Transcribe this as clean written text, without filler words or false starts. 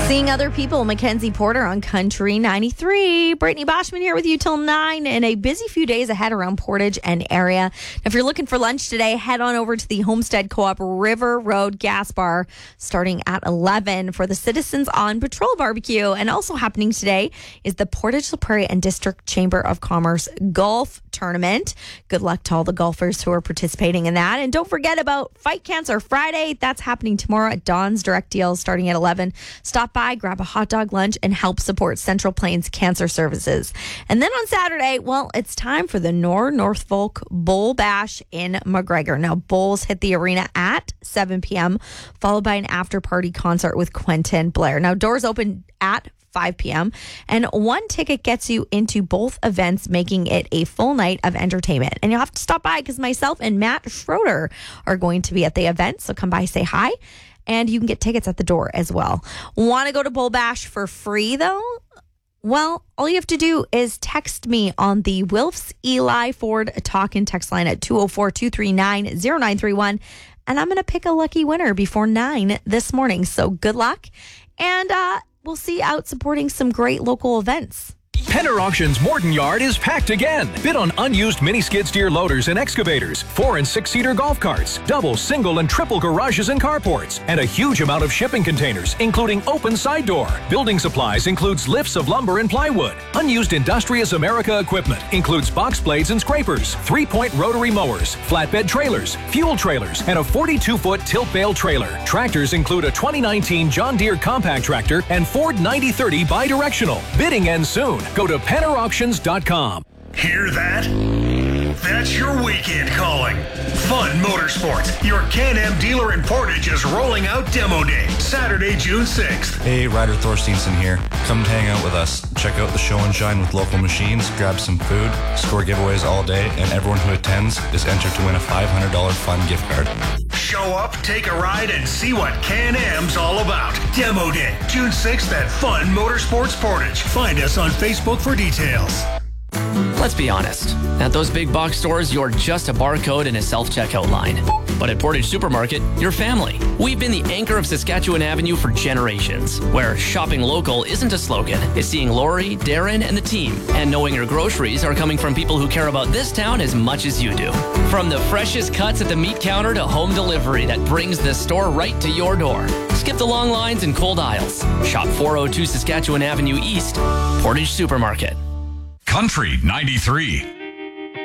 Seeing Other People, Mackenzie Porter on Country 93. Brittany Boschman here with you till 9, and a busy few days ahead around Portage and area. Now, if you're looking for lunch today, head on over to the Homestead Co-op River Road Gas Bar starting at 11 for the Citizens on Patrol barbecue. And also happening today is the Portage La Prairie and District Chamber of Commerce Golf Tournament. Good luck to all the golfers who are participating in that. And don't forget about Fight Cancer Friday. That's happening tomorrow at Dawn's Direct Deals starting at 11. Stop by, grab a hot dog lunch, and help support Central Plains Cancer Services. And then on Saturday, well, it's time for the Norfolk Bull Bash in McGregor. Now, Bulls hit the arena at 7 p.m., followed by an after-party concert with Quentin Blair. Now, doors open at 5 p.m. and one ticket gets you into both events, making it a full night of entertainment. And you'll have to stop by because myself and Matt Schroeder are going to be at the event. So come by, say hi, and you can get tickets at the door as well. Want to go to Bull Bash for free, though? Well, all you have to do is text me on the Wilfs Eli Ford talk-in text line at 204-239-0931, and I'm going to pick a lucky winner before 9 this morning. So good luck, and we'll see you out supporting some great local events. Penner Auctions Morton Yard is packed again. Bid on unused mini skid steer loaders and excavators, 4- and 6-seater golf carts, double, single, and triple garages and carports, and a huge amount of shipping containers, including open side door. Building supplies includes lifts of lumber and plywood. Unused Industrious America equipment includes box blades and scrapers, 3-point rotary mowers, flatbed trailers, fuel trailers, and a 42-foot tilt bale trailer. Tractors include a 2019 John Deere compact tractor and Ford 9030 bidirectional. Bidding ends soon. Go to PennerAuctions.com. Hear that? That's your weekend calling. Fun Motorsports, your Can-Am dealer in Portage, is rolling out Demo Day, Saturday, June 6th. Hey, Ryder Thorsteinson here. Come hang out with us. Check out the show and shine with local machines, grab some food, score giveaways all day, and everyone who attends is entered to win a $500 fun gift card. Show up, take a ride, and see what Can-Am's all about. Demo Day, June 6th at Fun Motorsports Portage. Find us on Facebook for details. Let's be honest. At those big box stores, you're just a barcode and a self-checkout line. But at Portage Supermarket, you're family. We've been the anchor of Saskatchewan Avenue for generations, where shopping local isn't a slogan. It's seeing Lori, Darren, and the team, and knowing your groceries are coming from people who care about this town as much as you do. From the freshest cuts at the meat counter to home delivery that brings the store right to your door. Skip the long lines and cold aisles. Shop 402 Saskatchewan Avenue East, Portage Supermarket. Country 93.